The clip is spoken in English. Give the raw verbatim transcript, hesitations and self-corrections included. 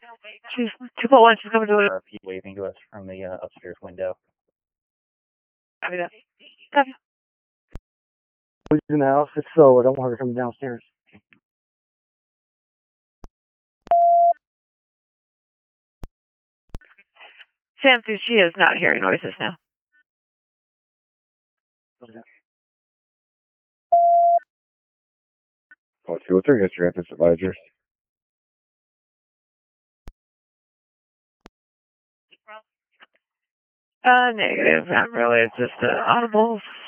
She's two point one. She's coming to it. R P waving to us from the uh, upstairs window. Copy that. Copy. Who's in the house? If so, I don't want her coming downstairs. Sam says she is not hearing noises now. Oh, two, what's her history at this advisor? Uh, negative. Not really. It's just uh, audibles.